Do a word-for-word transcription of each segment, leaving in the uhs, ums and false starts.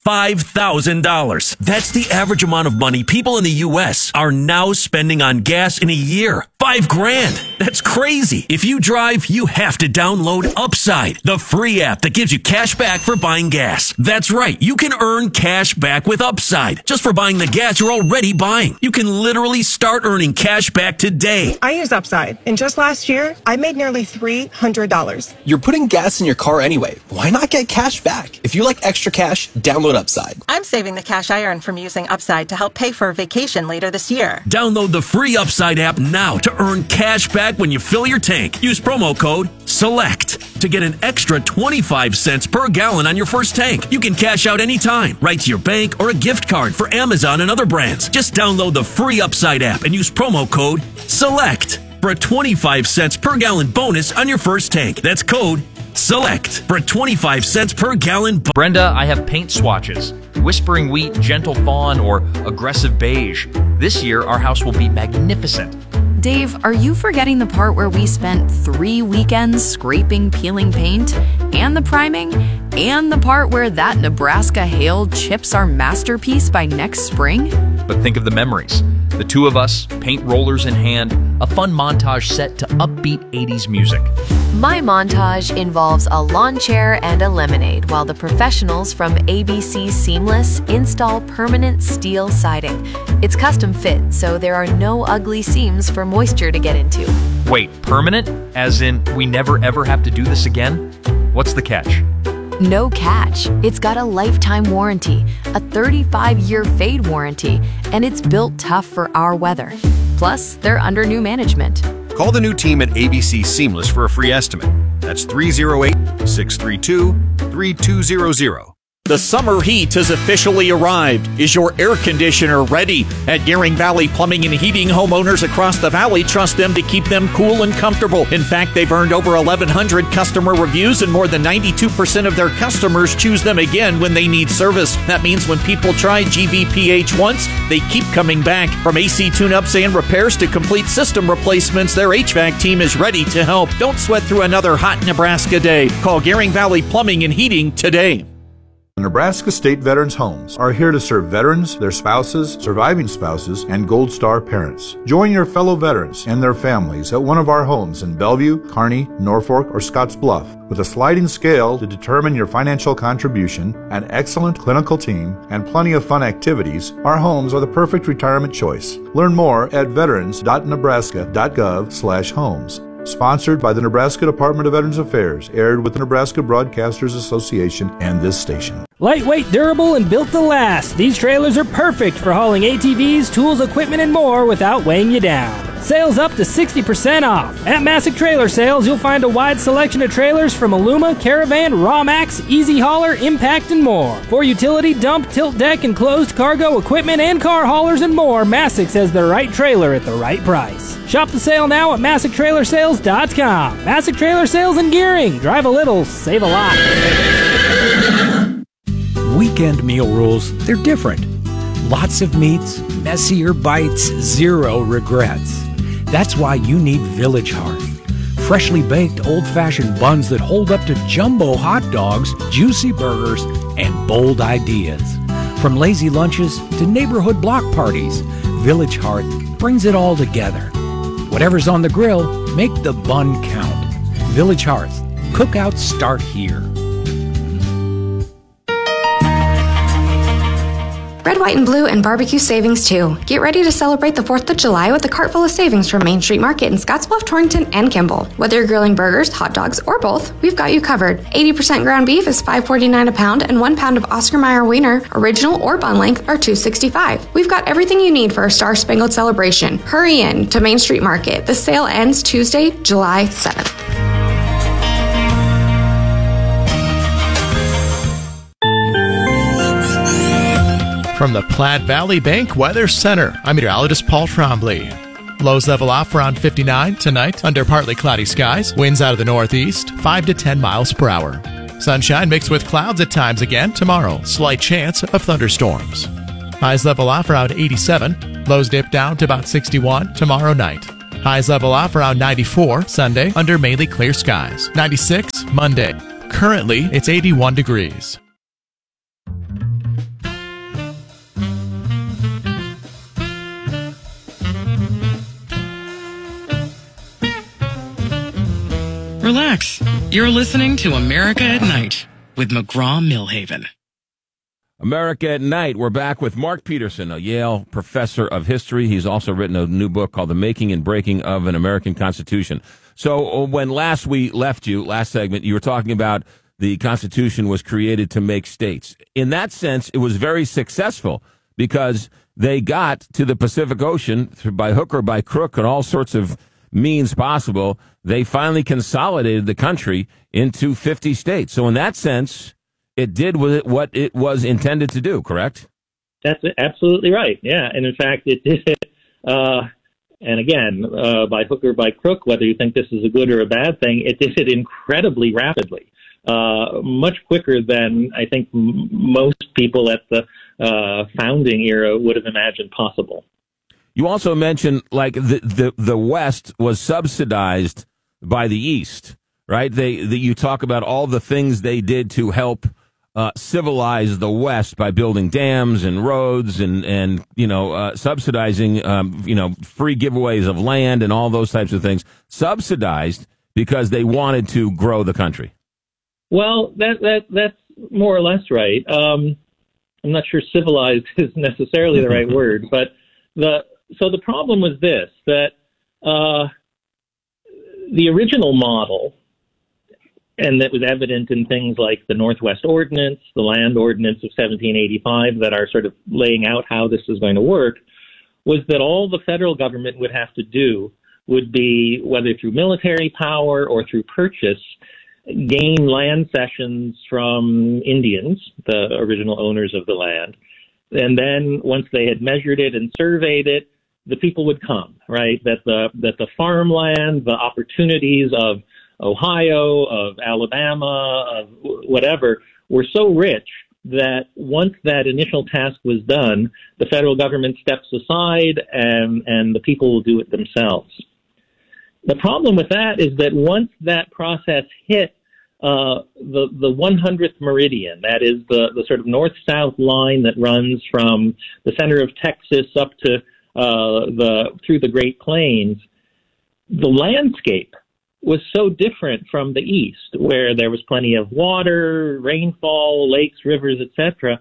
five thousand dollars. That's the average amount of money people in the U S are now spending on gas in a year. Five grand. That's crazy. If you drive, you have to download Upside, the free app that gives you cash back for buying gas. That's right. You can earn cash back with Upside just for buying the gas you're already buying. You can literally start earning cash back today. I use Upside, and just last year, I made nearly three hundred dollars. You're putting gas in your car anyway. Why not get cash back? If you like extra cash, download Upside. I'm saving the cash I earn from using Upside to help pay for a vacation later this year. Download the free Upside app now to earn cash back when you fill your tank. Use promo code SELECT to get an extra twenty-five cents per gallon on your first tank. You can cash out anytime, right to your bank or a gift card for Amazon and other brands. Just download the free Upside app and use promo code SELECT for a twenty-five cents per gallon bonus on your first tank. That's code SELECT for a twenty-five cents per gallon bonus. Brenda, I have paint swatches. Whispering Wheat, Gentle Fawn, or Aggressive Beige. This year, our house will be magnificent. Dave, are you forgetting the part where we spent three weekends scraping, peeling paint, and the priming, and the part where that Nebraska hail chips our masterpiece by next spring? But think of the memories. The two of us, paint rollers in hand, a fun montage set to upbeat eighties music. My montage involves a lawn chair and a lemonade while the professionals from A B C Seamless install permanent steel siding. It's custom fit, so there are no ugly seams for moisture to get into. Wait, permanent? As in, we never ever have to do this again? What's the catch? No catch. It's got a lifetime warranty, a thirty-five year fade warranty, and it's built tough for our weather. Plus, they're under new management. Call the new team at A B C Seamless for a free estimate. That's three oh eight, six three two, three two zero zero. The summer heat has officially arrived. Is your air conditioner ready? At Gearing Valley Plumbing and Heating, homeowners across the valley trust them to keep them cool and comfortable. In fact, they've earned over eleven hundred customer reviews, and more than ninety-two percent of their customers choose them again when they need service. That means when people try G V P H once, they keep coming back. From A C tune-ups and repairs to complete system replacements, their H V A C team is ready to help. Don't sweat through another hot Nebraska day. Call Gearing Valley Plumbing and Heating today. Nebraska State Veterans Homes are here to serve veterans, their spouses, surviving spouses, and Gold Star parents. Join your fellow veterans and their families at one of our homes in Bellevue, Kearney, Norfolk, or Scottsbluff. With a sliding scale to determine your financial contribution, an excellent clinical team, and plenty of fun activities, our homes are the perfect retirement choice. Learn more at veterans dot nebraska dot gov slash homes. Sponsored by the Nebraska Department of Veterans Affairs, aired with the Nebraska Broadcasters Association and this station. Lightweight, durable, and built to last. These trailers are perfect for hauling A T Vs, tools, equipment, and more without weighing you down. Sales up to sixty percent off. At Massick Trailer Sales, you'll find a wide selection of trailers from Aluma, Caravan, Rawmax, Easy Hauler, Impact, and more. For utility, dump, tilt deck, and closed cargo equipment and car haulers and more, Massick has the right trailer at the right price. Shop the sale now at Massick Trailer Sales dot com. Massick Trailer Sales and Gearing. Drive a little, save a lot. Weekend meal rules, they're different. Lots of meats, messier bites, zero regrets. That's why you need Village Hearth. Freshly baked old-fashioned buns that hold up to jumbo hot dogs, juicy burgers, and bold ideas. From lazy lunches to neighborhood block parties, Village Hearth brings it all together. Whatever's on the grill, make the bun count. Village Hearth. Cookouts start here. Red, white, and blue and barbecue savings too. Get ready to celebrate the fourth of July with a cart full of savings from Main Street Market in Scottsbluff, Torrington, and Kimball. Whether you're grilling burgers, hot dogs, or both, we've got you covered. eighty percent ground beef is five forty-nine a pound, and one pound of Oscar Mayer Wiener, original or bun length, are two sixty-five. We've got everything you need for our Star Spangled celebration. Hurry in to Main Street Market. The sale ends Tuesday, July seventh. From the Platte Valley Bank Weather Center, I'm meteorologist Paul Trombley. Lows level off around fifty-nine tonight under partly cloudy skies. Winds out of the northeast, five to ten miles per hour. Sunshine mixed with clouds at times again tomorrow. Slight chance of thunderstorms. Highs level off around eighty-seven. Lows dip down to about sixty-one tomorrow night. Highs level off around ninety-four Sunday under mainly clear skies. ninety-six Monday. Currently, it's eighty-one degrees. Relax. You're listening to America at Night with McGraw-Millhaven. America at Night. We're back with Mark Peterson, a Yale professor of history. He's also written a new book called The Making and Breaking of an American Constitution. So when last we left you, last segment, you were talking about the Constitution was created to make states. In that sense, it was very successful because they got to the Pacific Ocean by hook or by crook and all sorts of means possible. They finally consolidated the country into fifty states. So in that sense, it did what it was intended to do, correct? That's absolutely right. Yeah. And in fact, it did it. Uh, and again, uh, by hook or by crook, whether you think this is a good or a bad thing, it did it incredibly rapidly, uh, much quicker than I think m- most people at the uh, founding era would have imagined possible. You also mentioned like the, the, the West was subsidized by the East, right? They, the, you talk about all the things they did to help Uh, civilize the West by building dams and roads and, and you know, uh, subsidizing, um, you know, free giveaways of land and all those types of things. Subsidized because they wanted to grow the country. Well, that that that's more or less right. Um, I'm not sure civilized is necessarily the right word, but the so the problem was this, that uh, the original model, and that was evident in things like the Northwest Ordinance, the Land Ordinance of seventeen eighty-five, that are sort of laying out how this is going to work, was that all the federal government would have to do would be, whether through military power or through purchase, gain land cessions from Indians, the original owners of the land. And then once they had measured it and surveyed it, the people would come, right? That the that the farmland, the opportunities of Ohio, of Alabama, of whatever, were so rich that once that initial task was done, the federal government steps aside and, and the people will do it themselves. The problem with that is that once that process hit uh, the, the one hundredth meridian, that is the, the sort of north-south line that runs from the center of Texas up to uh, the through the Great Plains, the landscape was so different from the East, where there was plenty of water, rainfall, lakes, rivers, et cetera,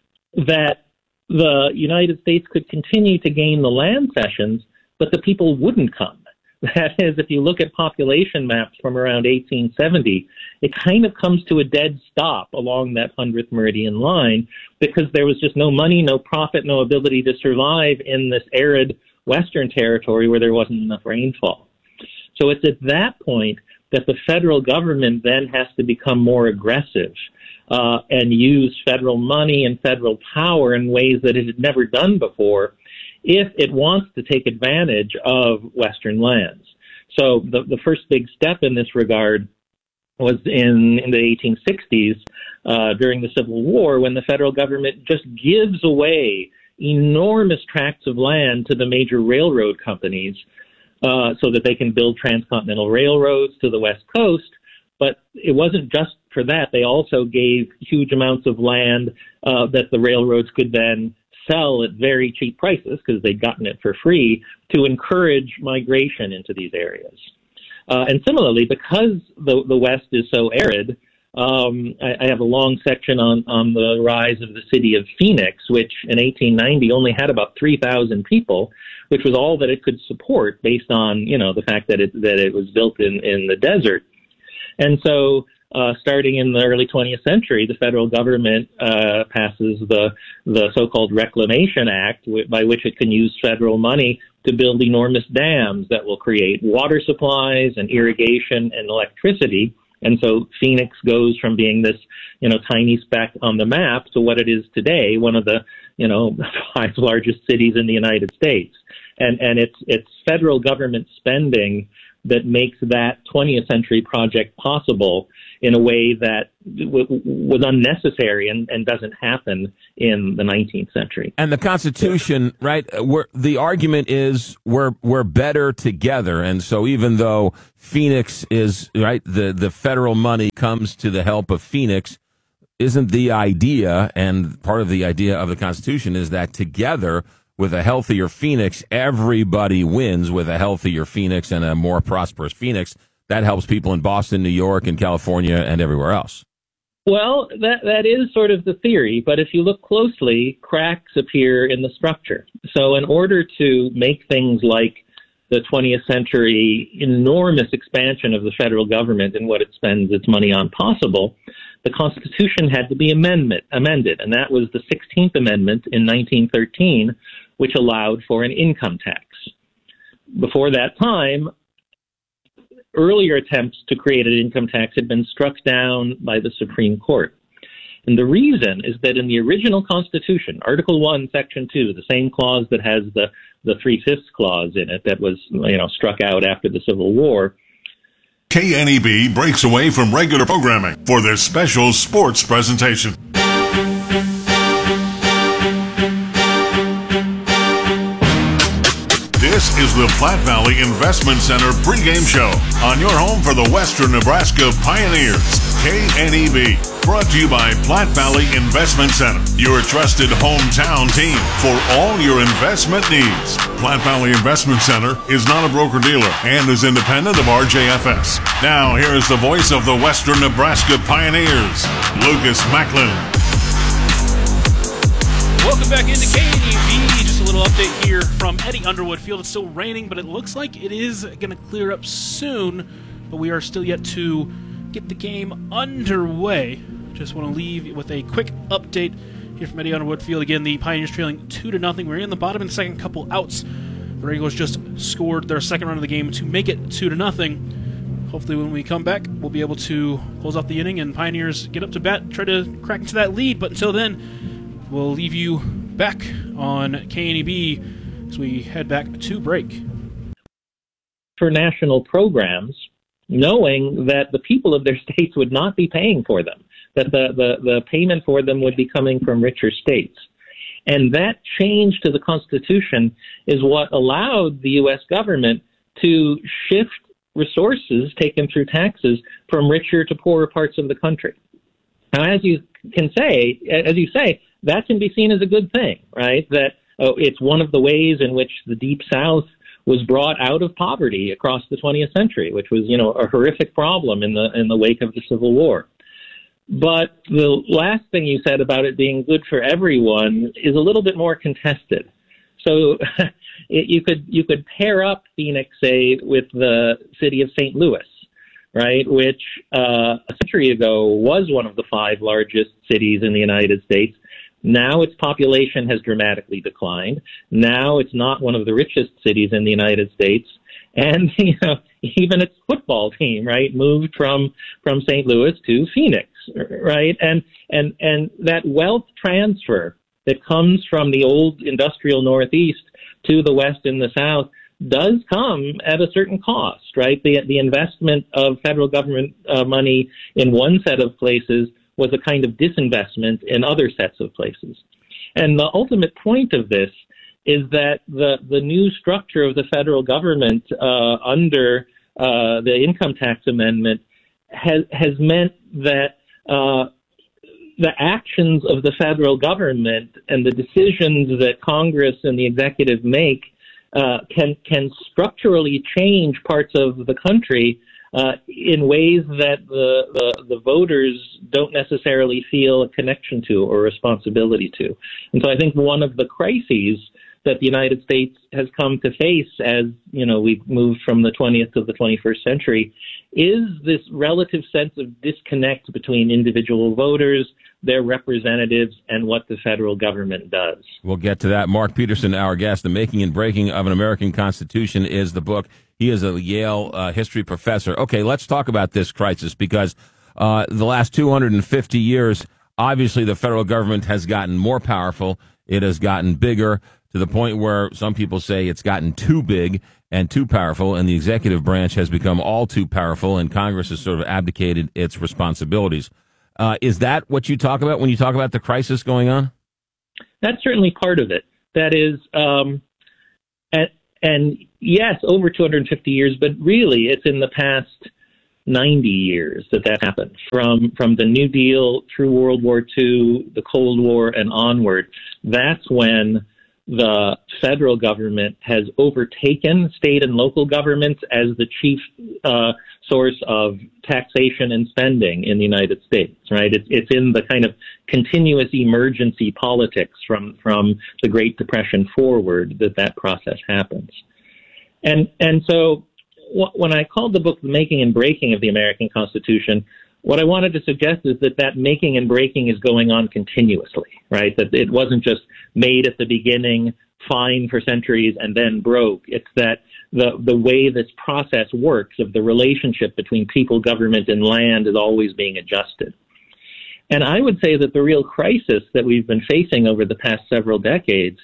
that the United States could continue to gain the land cessions, but the people wouldn't come. That is, if you look at population maps from around eighteen seventy, it kind of comes to a dead stop along that hundredth meridian line because there was just no money, no profit, no ability to survive in this arid Western territory where there wasn't enough rainfall. So it's at that point that the federal government then has to become more aggressive uh, and use federal money and federal power in ways that it had never done before if it wants to take advantage of Western lands. So the, the first big step in this regard was in, in the eighteen sixties uh, during the Civil War, when the federal government just gives away enormous tracts of land to the major railroad companies uh, so that they can build transcontinental railroads to the West Coast. But it wasn't just for that. They also gave huge amounts of land uh, that the railroads could then sell at very cheap prices because they'd gotten it for free to encourage migration into these areas. Uh, and similarly, because the, the West is so arid, um, I, I have a long section on, on the rise of the city of Phoenix, which in eighteen ninety only had about three thousand people, which was all that it could support based on, you know, the fact that it, that it was built in, in the desert. And so Uh, starting in the early twentieth century, the federal government uh, passes the the so-called Reclamation Act, w- by which it can use federal money to build enormous dams that will create water supplies and irrigation and electricity. And so Phoenix goes from being this, you know, tiny speck on the map to what it is today, one of the, you know, five largest cities in the United States. And and it's it's federal government spending that makes that twentieth century project possible in a way that w- was unnecessary and, and doesn't happen in the nineteenth century. And the Constitution, right, we're, the argument is we're we're better together. And so even though Phoenix is, right, the, the federal money comes to the help of Phoenix, isn't the idea, and part of the idea of the Constitution is that together with a healthier Phoenix, everybody wins with a healthier Phoenix and a more prosperous Phoenix. that helps people in Boston, New York, and California, and everywhere else. Well, that that is sort of the theory, but if you look closely, cracks appear in the structure. So in order to make things like the twentieth century enormous expansion of the federal government and what it spends its money on possible, the Constitution had to be amendment, amended, and that was the sixteenth Amendment in nineteen thirteen, which allowed for an income tax. Before that time, earlier attempts to create an income tax had been struck down by the Supreme Court. And the reason is that in the original Constitution, Article one, Section two, the same clause that has the, the three-fifths clause in it that was, you know, struck out after the Civil War. K N E B breaks away from regular programming for this special sports presentation. This is the Platte Valley Investment Center pregame show on your home for the Western Nebraska Pioneers, K N E B. Brought to you by Platte Valley Investment Center, your trusted hometown team for all your investment needs. Platte Valley Investment Center is not a broker-dealer and is independent of R J F S. Now, here is the voice of the Western Nebraska Pioneers, Lucas Macklin. Welcome back into K N E B. Just a little update here from Eddie Underwood Field. It's still raining, but it looks like it is going to clear up soon, but we are still yet to get the game underway. Just want to leave with a quick update here from Eddie Underwood Field. Again, the Pioneers trailing two to nothing. We're in the bottom and second, couple outs. The Eagles just scored their second run of the game to make it two to nothing. Hopefully, when we come back, we'll be able to close off the inning and Pioneers get up to bat, try to crack into that lead. But until then, we'll leave you back on K N E B as we head back to break. For national programs, knowing that the people of their states would not be paying for them, that the, the, the payment for them would be coming from richer states. And that change to the Constitution is what allowed the U S government to shift resources taken through taxes from richer to poorer parts of the country. Now, as you can say, as you say, that can be seen as a good thing, right? That oh, it's one of the ways in which the Deep South was brought out of poverty across the twentieth century, which was, you know, a horrific problem in the in the wake of the Civil War. But the last thing you said about it being good for everyone is a little bit more contested. So it, you could you could pair up Phoenix, say, with the city of Saint Louis, right, which uh, a century ago was one of the five largest cities in the United States. Now its population has dramatically declined. Now it's not one of the richest cities in the United States. And, you know, even its football team, right, moved from, from Saint Louis to Phoenix, right? And, and, and that wealth transfer that comes from the old industrial Northeast to the West and the South does come at a certain cost, right? The, the investment of federal government uh, money in one set of places was a kind of disinvestment in other sets of places. And the ultimate point of this is that the, the new structure of the federal government uh, under uh, the income tax amendment has, has meant that uh, the actions of the federal government and the decisions that Congress and the executive make uh, can, can structurally change parts of the country Uh, in ways that the, the the voters don't necessarily feel a connection to or responsibility to. And so I think one of the crises that the United States has come to face as, you know, we've moved from the twentieth to the twenty-first century is this relative sense of disconnect between individual voters, their representatives, and what the federal government does. We'll get to that. Mark Peterson, our guest. The Making and Breaking of an American Constitution is the book. He is a Yale uh, history professor. Okay, let's talk about this crisis because uh, the last two hundred fifty years, obviously the federal government has gotten more powerful. It has gotten bigger to the point where some people say it's gotten too big and too powerful, and the executive branch has become all too powerful, and Congress has sort of abdicated its responsibilities. Uh, is that what you talk about when you talk about the crisis going on? That's certainly part of it. That is, um, and, and yes, over two hundred fifty years, but really it's in the past ninety years that that happened, from, from the New Deal through World War Two, the Cold War, and onward. That's when the federal government has overtaken state and local governments as the chief uh, source of taxation and spending in the United States, right? It's, it's in the kind of continuous emergency politics from, from the Great Depression forward that that process happens. And, and so w- when I called the book The Making and Breaking of the American Constitution, what I wanted to suggest is that that making and breaking is going on continuously, right? That it wasn't just made at the beginning, fine for centuries, and then broke. It's that the the way this process works of the relationship between people, government, and land is always being adjusted. And I would say that the real crisis that we've been facing over the past several decades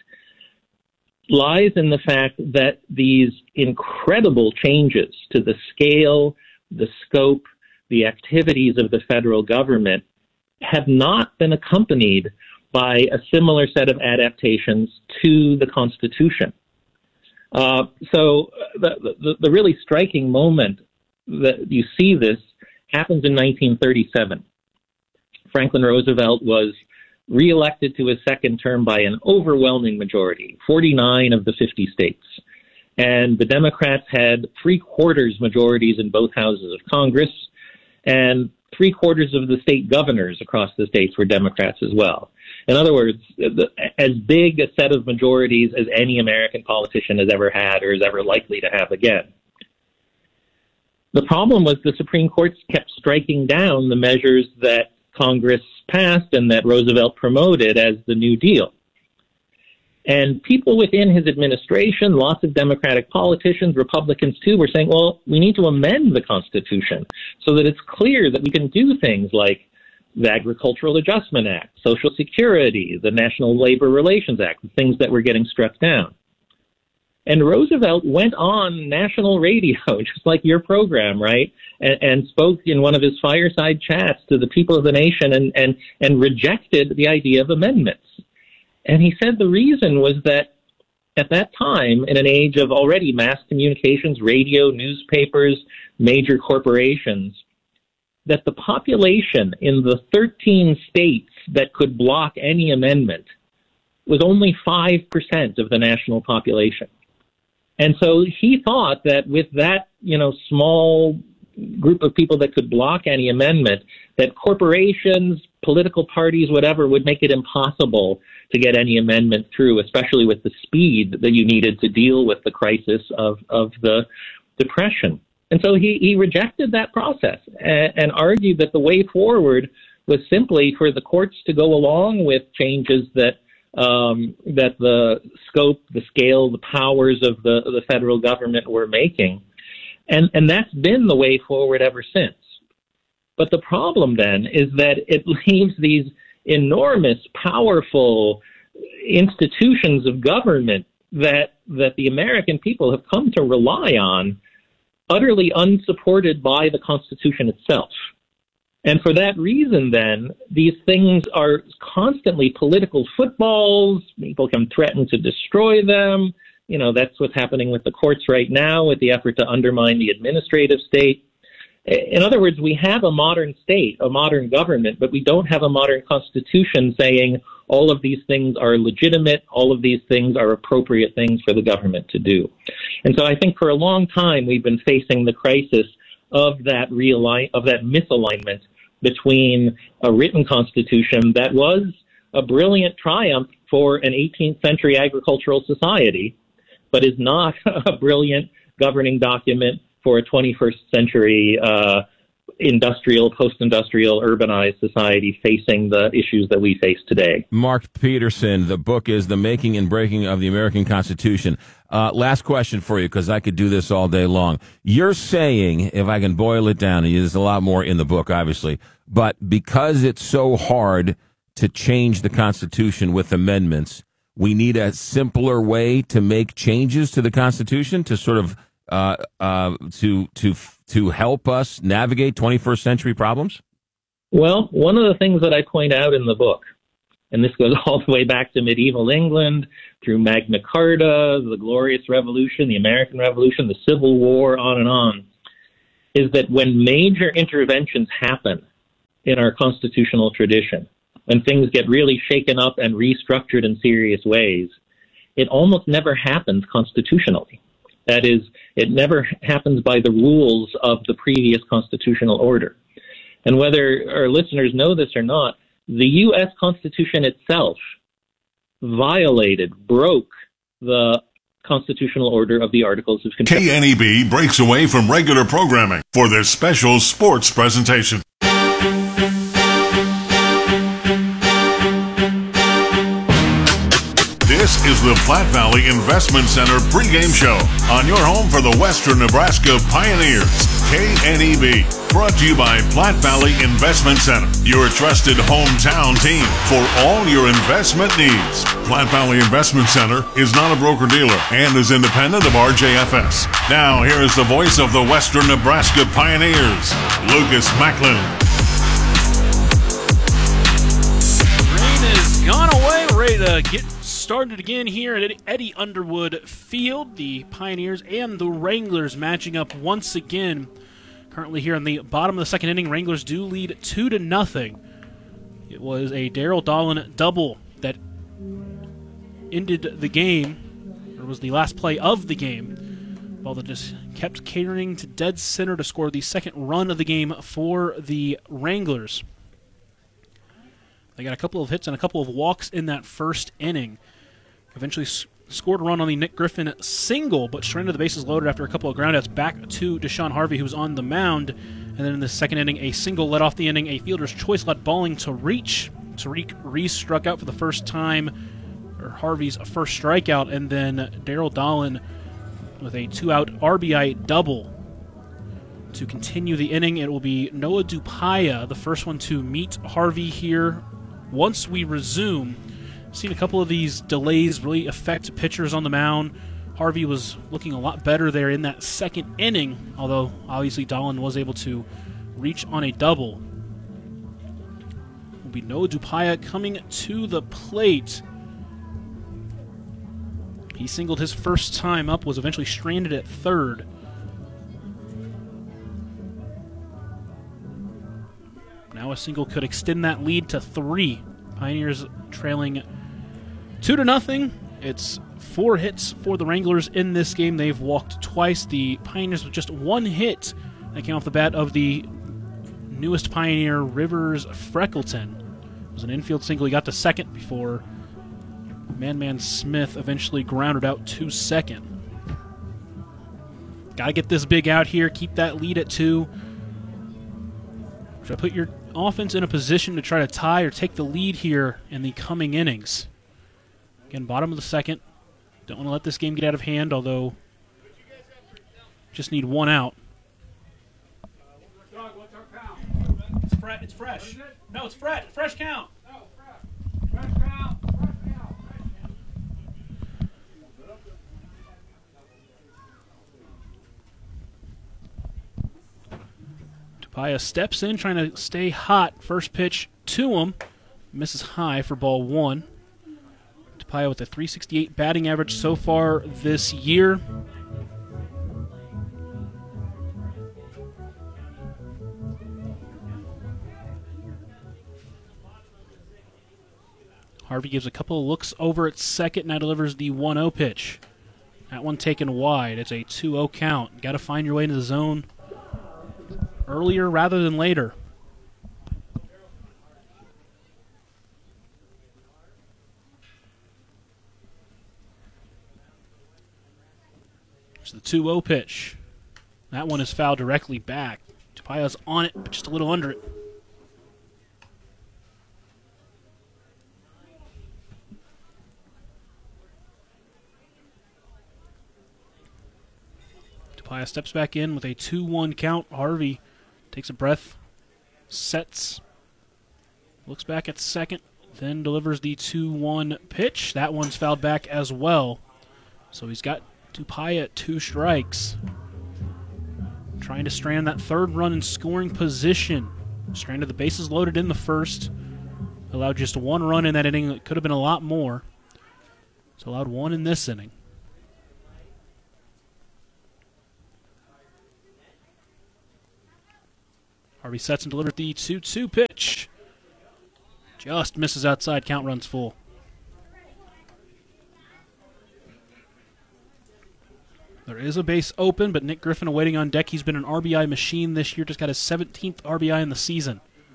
lies in the fact that these incredible changes to the scale, the scope, the activities of the federal government have not been accompanied by a similar set of adaptations to the Constitution. Uh, so the, the, the really striking moment that you see this happens in nineteen thirty-seven. Franklin Roosevelt was reelected to his second term by an overwhelming majority, forty-nine of the fifty states. And the Democrats had three-quarters majorities in both houses of Congress, and three quarters of the state governors across the states were Democrats as well. In other words, the, as big a set of majorities as any American politician has ever had or is ever likely to have again. The problem was the Supreme Court kept striking down the measures that Congress passed and that Roosevelt promoted as the New Deal. And people within his administration, lots of Democratic politicians, Republicans too, were saying, well, we need to amend the Constitution so that it's clear that we can do things like the Agricultural Adjustment Act, Social Security, the National Labor Relations Act, things that were getting struck down. And Roosevelt went on national radio, just like your program, right, and, and spoke in one of his fireside chats to the people of the nation and, and, and rejected the idea of amendments. And he said the reason was that at that time, in an age of already mass communications, radio, newspapers, major corporations, that the population in the thirteen states that could block any amendment was only five percent of the national population. And so he thought that with that, you know, small group of people that could block any amendment, that corporations, political parties, whatever, would make it impossible to get any amendment through, especially with the speed that you needed to deal with the crisis of, of the Depression. And so he, he rejected that process and, and argued that the way forward was simply for the courts to go along with changes that um, that the scope, the scale, the powers of the, the federal government were making. And, and that's been the way forward ever since. But the problem then is that it leaves these enormous, powerful institutions of government that that the American people have come to rely on, utterly unsupported by the Constitution itself. And for that reason, then, these things are constantly political footballs. People can threaten to destroy them. You know, that's what's happening with the courts right now with the effort to undermine the administrative state. In other words, we have a modern state, a modern government, but we don't have a modern constitution saying all of these things are legitimate, all of these things are appropriate things for the government to do. And so I think for a long time we've been facing the crisis of that realign, of that misalignment between a written constitution that was a brilliant triumph for an eighteenth century agricultural society, but is not a brilliant governing document for a twenty-first century uh, industrial, post-industrial, urbanized society facing the issues that we face today. Mark Peterson, the book is The Making and Breaking of the American Constitution. Uh, last question for you, because I could do this all day long. You're saying, if I can boil it down, and there's a lot more in the book, obviously, but because it's so hard to change the Constitution with amendments, we need a simpler way to make changes to the Constitution to sort of Uh, uh, to to to help us navigate twenty-first century problems? Well, one of the things that I point out in the book, and this goes all the way back to medieval England, through Magna Carta, the Glorious Revolution, the American Revolution, the Civil War, on and on, is that when major interventions happen in our constitutional tradition, when things get really shaken up and restructured in serious ways, it almost never happens constitutionally. That is, it never happens by the rules of the previous constitutional order. And whether our listeners know this or not, the U S Constitution itself violated, broke the constitutional order of the Articles of Confederation. K N E B breaks away from regular programming for this special sports presentation. This is the Platte Valley Investment Center pregame show on your home for the Western Nebraska Pioneers, K N E B. Brought to you by Platte Valley Investment Center, your trusted hometown team for all your investment needs. Platte Valley Investment Center is not a broker-dealer and is independent of R J F S. Now, here is the voice of the Western Nebraska Pioneers, Lucas Macklin. Rain has gone away. We're ready to get started again here at Eddie Underwood Field. The Pioneers and the Wranglers matching up once again. Currently here in the bottom of the second inning, Wranglers do lead two to nothing. It was a Daryl Dahlin double that ended the game, or was the last play of the game. Ball just kept catering to dead center to score the second run of the game for the Wranglers. They got a couple of hits and a couple of walks in that first inning. Eventually s- scored a run on the Nick Griffin single, but stranded the bases loaded after a couple of groundouts back to Deshaun Harvey, who was on the mound. And then in the second inning, a single led off the inning. A fielder's choice led balling to Reach. Tariq Reese struck out for the first time, or Harvey's first strikeout, and then Daryl Dahlin with a two-out R B I double to continue the inning. It will be Noah Dupaya, the first one to meet Harvey here once we resume. Seen a couple of these delays really affect pitchers on the mound. Harvey was looking a lot better there in that second inning, although obviously Dahlin was able to reach on a double. Will be Noah Dupaya coming to the plate. He singled his first time up, was eventually stranded at third. Now a single could extend that lead to three. Pioneers trailing two to nothing. It's four hits for the Wranglers in this game. They've walked twice. The Pioneers with just one hit that came off the bat of the newest Pioneer, Rivers Freckleton. It was an infield single. He got to second before Man Man Smith eventually grounded out to second. Got to get this big out here. Keep that lead at two. Should I put your offense in a position to try to tie or take the lead here in the coming innings? Again, bottom of the second. Don't want to let this game get out of hand, although just need one out. It's, fre- it's fresh. No, it's fresh. Fresh count. Fresh count. Dupaya steps in, trying to stay hot. First pitch to him. Misses high for ball one. Dupaya with a three sixty-eight batting average so far this year. Harvey gives a couple of looks over at second, now delivers the one oh pitch. That one taken wide. It's a two oh count. Got to find your way into the zone earlier rather than later. It's the two oh pitch. That one is fouled directly back. Tupaya's on it, but just a little under it. Tupaya steps back in with a two one count. Harvey takes a breath, sets, looks back at second, then delivers the two one pitch. That one's fouled back as well. So he's got Tupaya at two strikes. Trying to strand that third run in scoring position. Stranded the bases loaded in the first. Allowed just one run in that inning. It could have been a lot more. So allowed one in this inning. Harvey sets and delivers the two two pitch. Just misses outside. Count runs full. There is a base open, but Nick Griffin awaiting on deck. He's been an R B I machine this year, just got his seventeenth R B I in the season.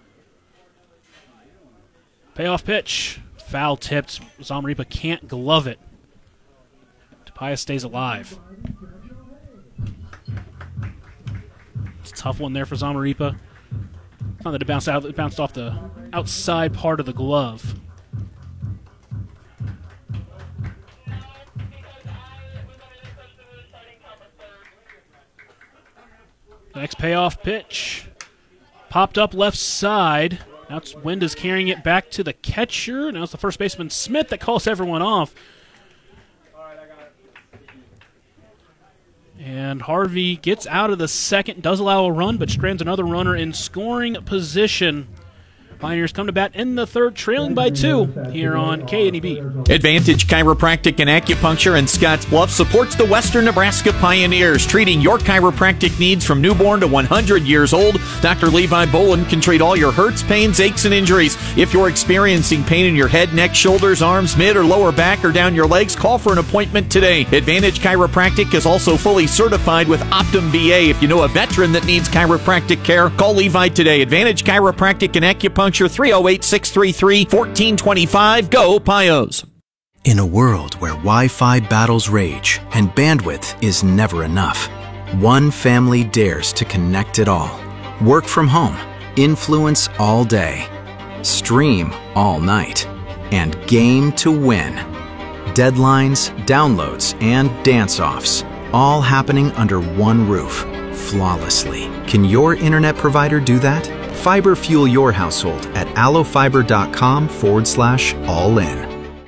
Payoff pitch. Foul tipped. Zamarripa can't glove it. Tapia stays alive. It's a tough one there for Zamarripa. Not that it bounced out, it bounced off the outside part of the glove. The next payoff pitch. Popped up left side. Now it's Wind is carrying it back to the catcher. Now it's the first baseman Smith that calls everyone off. And Harvey gets out of the second, does allow a run, but strands another runner in scoring position. Pioneers come to bat in the third, trailing by two here on K N E B. Advantage Chiropractic and Acupuncture in Scottsbluff supports the Western Nebraska Pioneers, treating your chiropractic needs from newborn to one hundred years old. Doctor Levi Boland can treat all your hurts, pains, aches, and injuries. If you're experiencing pain in your head, neck, shoulders, arms, mid, or lower back, or down your legs, call for an appointment today. Advantage Chiropractic is also fully certified with Optum V A. If you know a veteran that needs chiropractic care, call Levi today. Advantage Chiropractic and Acupuncture, three oh eight, six three three, one four two five. Go Pios. In a world where Wi-Fi battles rage and bandwidth is never enough, one family dares to connect it all. Work from home, influence all day, stream all night, and game to win. Deadlines, downloads, and dance-offs, all happening under one roof, flawlessly. Can your internet provider do that? Fiber fuel your household at allofiber.com forward slash all in.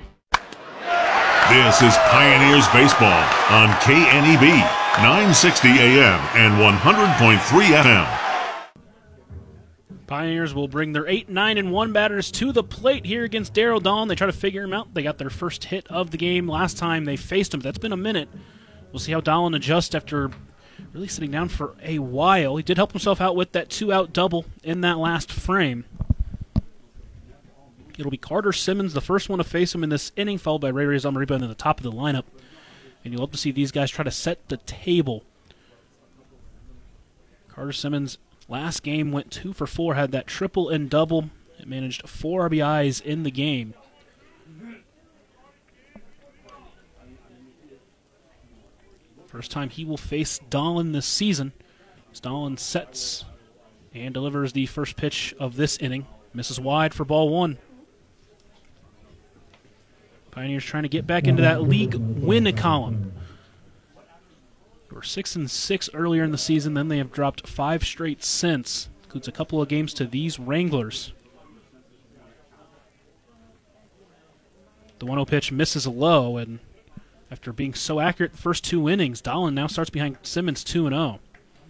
This is Pioneers Baseball on K N E B, nine sixty A M and one hundred point three F M. Pioneers will bring their eight, nine, and one batters to the plate here against Darryl Dawn. They try to figure him out. They got their first hit of the game last time they faced him. That's been a minute. We'll see how Dahlin adjusts after really sitting down for a while. He did help himself out with that two-out double in that last frame. It'll be Carter Simmons, the first one to face him in this inning, followed by Ray Ray Zamarripa in the top of the lineup. And you'll love to see these guys try to set the table. Carter Simmons, last game, went two for four, had that triple and double. It managed four R B Is in the game. First time he will face Dahlin this season. Dahlin sets and delivers the first pitch of this inning. Misses wide for ball one. Pioneers trying to get back into that league win column. They were six and six earlier in the season, then they have dropped five straight since. Includes a couple of games to these Wranglers. The one oh pitch misses low, and after being so accurate the first two innings, Dahlin now starts behind Simmons two and oh.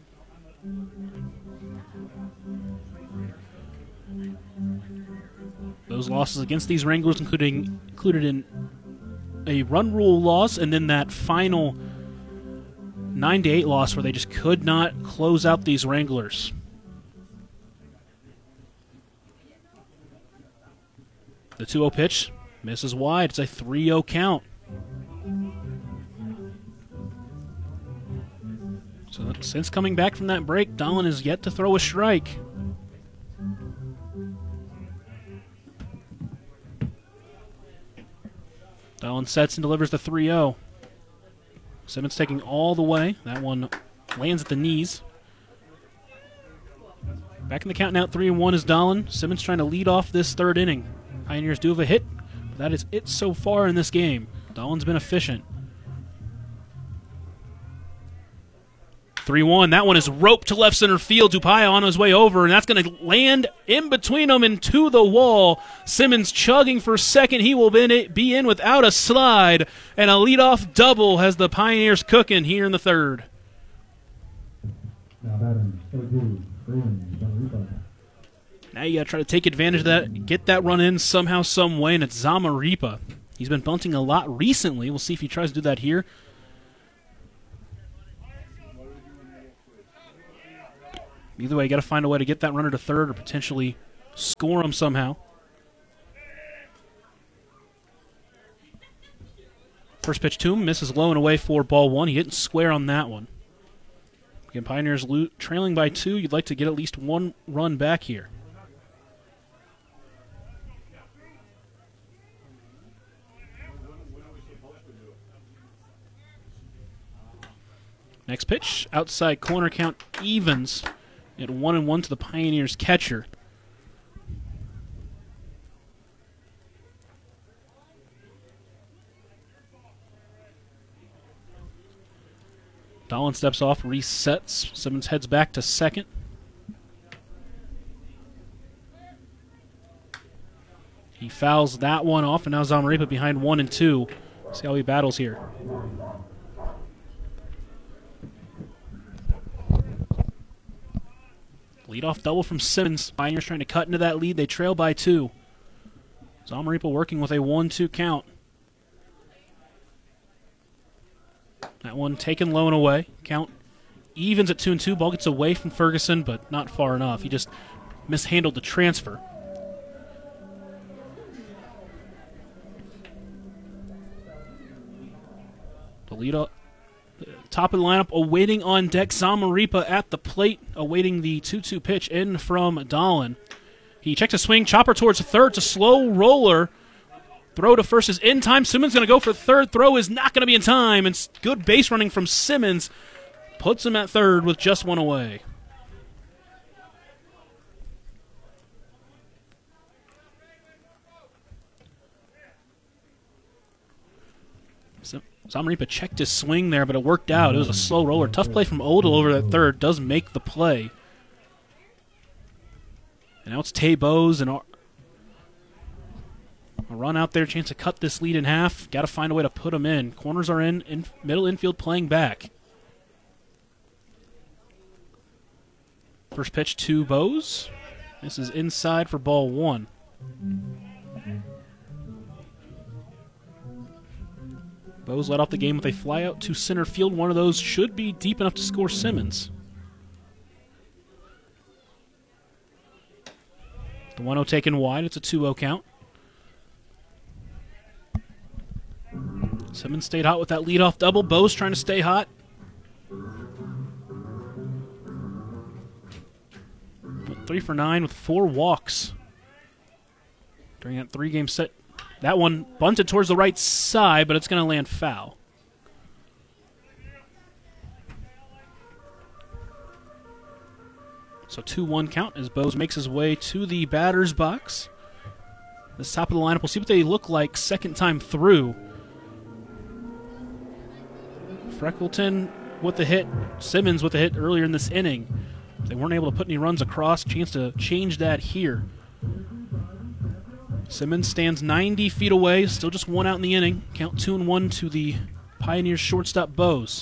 Those losses against these Wranglers including included in a run rule loss and then that final nine to eight loss where they just could not close out these Wranglers. The two oh pitch misses wide. It's a three oh count. So since coming back from that break, Dahlin has yet to throw a strike. Dahlin sets and delivers the three oh. Simmons taking all the way. That one lands at the knees. Back in the count now, three and one is Dahlin. Simmons trying to lead off this third inning. Pioneers do have a hit, but that is it so far in this game. Dahlin's been efficient. three one. That one is roped to left center field. Tapia on his way over, and that's going to land in between them and to the wall. Simmons chugging for second. He will be in without a slide, and a leadoff double has the Pioneers cooking here in the third. Now you got to try to take advantage of that, get that run in somehow, some way, and it's Zamarripa. He's been bunting a lot recently. We'll see if he tries to do that here. Either way, you got to find a way to get that runner to third or potentially score him somehow. First pitch to him, misses low and away for ball one. He didn't square on that one. Again, Pioneers lo- trailing by two. You'd like to get at least one run back here. Next pitch, outside corner, count evens at one and one to the Pioneers catcher. Dolan steps off, resets. Simmons heads back to second. He fouls that one off, and now Zamarripa behind one and two. See how he battles here. Leadoff double from Simmons. Pioneers trying to cut into that lead. They trail by two. Zamarripa working with a one two count. That one taken low and away. Count evens at two and two. Ball gets away from Ferguson, but not far enough. He just mishandled the transfer. The lead up, top of the lineup, awaiting on deck. Zamarripa at the plate, awaiting the two two pitch in from Dolan. He checks a swing, chopper towards third. It's a slow roller. Throw to first is in time. Simmons going to go for third. Throw is not going to be in time. And good base running from Simmons puts him at third with just one away. Zamarripa checked his swing there, but it worked out. It was a slow roller. Tough play from Odell over that third. Does make the play. And now it's Tay Bose and a run out there, chance to cut this lead in half. Got to find a way to put them in. Corners are in, in middle infield playing back. First pitch to Bose. This is inside for ball one. Bose led off the game with a fly out to center field. One of those should be deep enough to score Simmons. The one oh taken wide. It's a two oh count. Simmons stayed hot with that leadoff double. Bose trying to stay hot. Went three for nine with four walks during that three-game set. That one bunted towards the right side, but it's going to land foul. So two one count as Bose makes his way to the batter's box. This top of the lineup, we'll see what they look like second time through. Freckleton with the hit, Simmons with the hit earlier in this inning. They weren't able to put any runs across. Chance to change that here. Simmons stands ninety feet away, still just one out in the inning. Count two and one to the Pioneers shortstop Bose.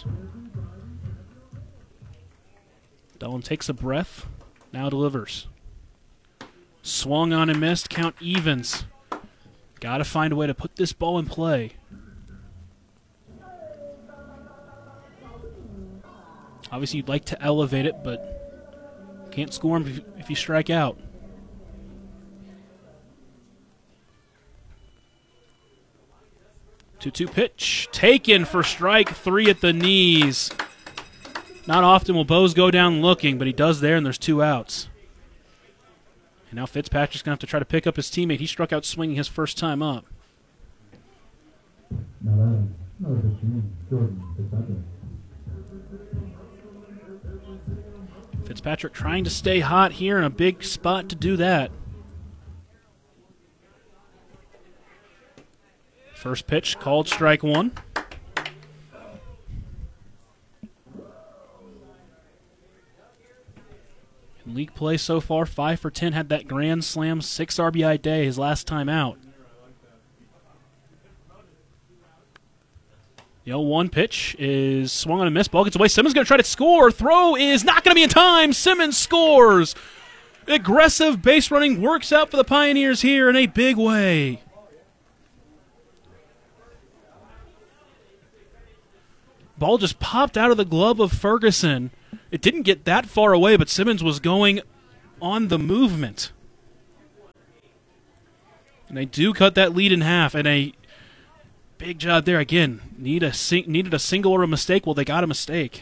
Dolan takes a breath, now delivers. Swung on and missed, count evens. Got to find a way to put this ball in play. Obviously, you'd like to elevate it, but can't score him if you strike out. two two pitch. Taken for strike three at the knees. Not often will Bose go down looking, but he does there, and there's two outs. And now Fitzpatrick's going to have to try to pick up his teammate. He struck out swinging his first time up. Fitzpatrick trying to stay hot here in a big spot to do that. First pitch called strike one. In league play so far, five for ten, had that grand slam, six R B I day his last time out. The oh one pitch is swung on a miss. Ball gets away. Simmons going to try to score. Throw is not going to be in time. Simmons scores. Aggressive base running works out for the Pioneers here in a big way. Ball just popped out of the glove of Ferguson. It didn't get that far away, but Simmons was going on the movement. And they do cut that lead in half, and a Big job there again. Need a sing- needed a single or a mistake. Well, they got a mistake.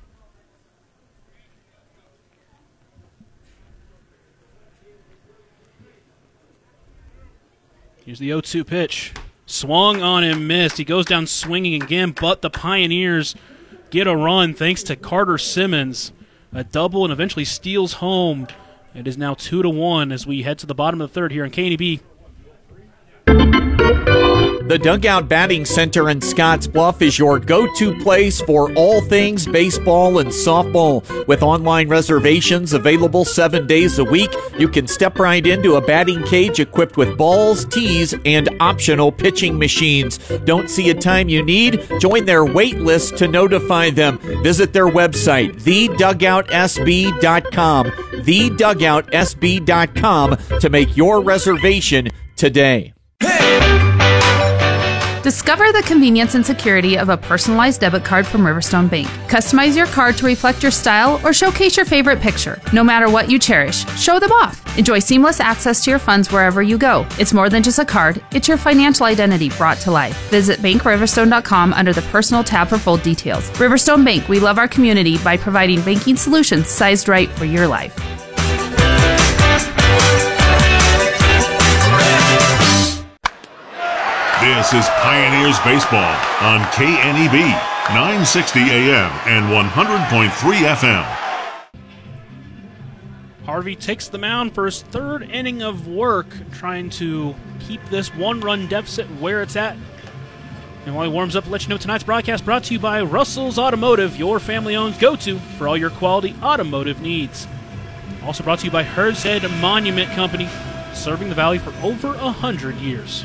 Here's the oh two pitch. Swung on and missed. He goes down swinging again, but the Pioneers get a run thanks to Carter Simmons. A double and eventually steals home. It is now two to one as we head to the bottom of the third here on K N E B. The Dugout Batting Center in Scotts Bluff is your go-to place for all things baseball and softball. With online reservations available seven days a week, you can step right into a batting cage equipped with balls, tees, and optional pitching machines. Don't see a time you need? Join their wait list to notify them. Visit their website, the dugout s b dot com, the dugout s b dot com to make your reservation today. Discover the convenience and security of a personalized debit card from Riverstone Bank. Customize your card to reflect your style or showcase your favorite picture. No matter what you cherish, show them off. Enjoy seamless access to your funds wherever you go. It's more than just a card, it's your financial identity brought to life. Visit bank riverstone dot com under the Personal tab for full details. Riverstone Bank, we love our community by providing banking solutions sized right for your life. This is Pioneers Baseball on K N E B, nine sixty A M and one hundred point three F M. Harvey takes the mound for his third inning of work, trying to keep this one-run deficit where it's at. And while he warms up, I'll let you know tonight's broadcast brought to you by Russell's Automotive, your family-owned go-to for all your quality automotive needs. Also brought to you by Herzhead Monument Company, serving the Valley for over a hundred years.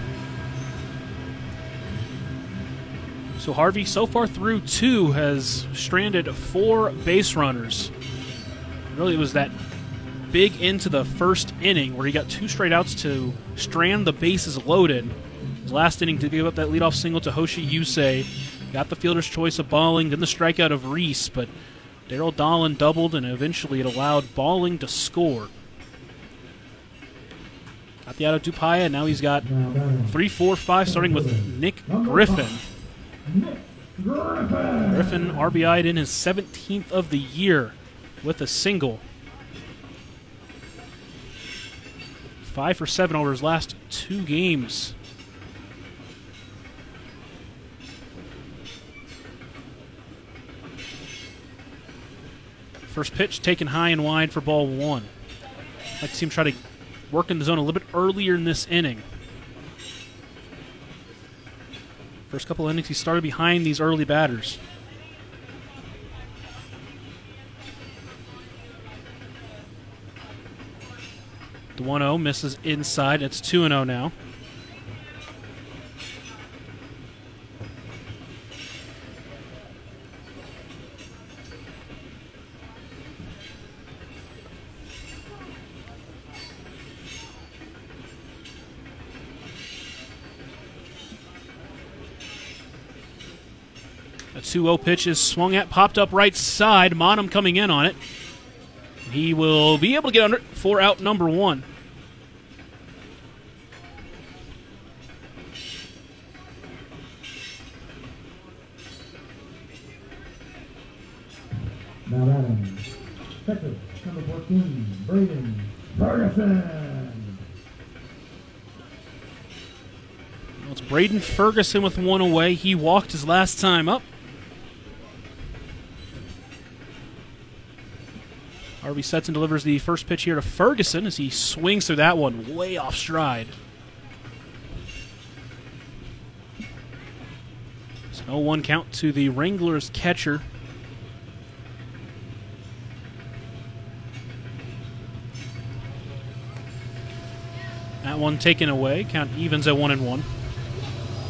So Harvey, so far through two, has stranded four base runners. Really, it was that big into the first inning where he got two straight outs to strand the bases loaded. His last inning to give up that leadoff single to Hoshi Yusei. Got the fielder's choice of Balling, then the strikeout of Reese, but Darryl Dahlin doubled, and eventually it allowed Balling to score. Got the out of Dupaya, and now he's got three, four, five, starting with Nick Griffin. Griffin R B I'd in his seventeenth of the year with a single. Five for seven over his last two games. First pitch taken high and wide for ball one. I'd like to see him try to work in the zone a little bit earlier in this inning. First couple innings, he started behind these early batters. The one oh misses inside. It's two and oh now. A two oh pitch is swung at, popped up right side. Monum coming in on it. He will be able to get under it for out number one. Now batting, catcher, number fourteen, Braden Ferguson. Well, it's Braden Ferguson with one away. He walked his last time up. Harvey sets and delivers the first pitch here to Ferguson as he swings through that one way off stride. It's an oh one count to the Wranglers catcher. That one taken away. Count evens at one and one.